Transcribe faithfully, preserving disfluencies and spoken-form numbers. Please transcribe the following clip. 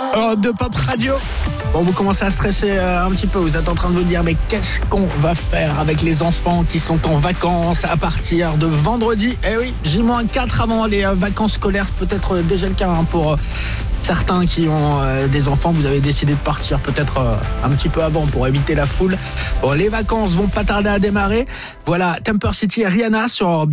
Oh, de Pop Radio. Bon, vous commencez à stresser euh, un petit peu. Vous êtes en train de vous dire, mais qu'est-ce qu'on va faire avec les enfants qui sont en vacances à partir de vendredi? Eh oui, J moins quatre avant les euh, vacances scolaires. Peut-être euh, déjà le cas hein, pour euh, certains qui ont euh, des enfants. Vous avez décidé de partir peut-être euh, un petit peu avant pour éviter la foule. Bon, les vacances vont pas tarder à démarrer. Voilà, Temper City et Rihanna sur